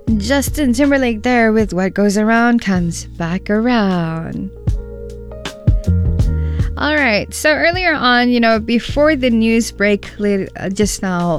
Justin Timberlake there with What Goes Around Comes Back Around. Alright, so earlier on, before the news break just now,